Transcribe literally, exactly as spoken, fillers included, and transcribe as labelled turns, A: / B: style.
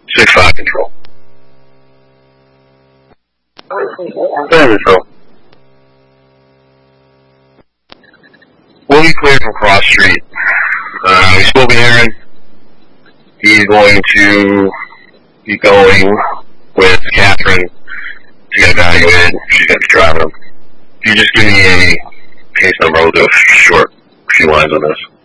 A: six five control. Seven control. We'll be clear from Cross Street. Uh, we spoke with Aaron. He's going to be going with Catherine to get evaluated. She's going to be driving him. If you just give me a case number, I'll do a short few lines on this.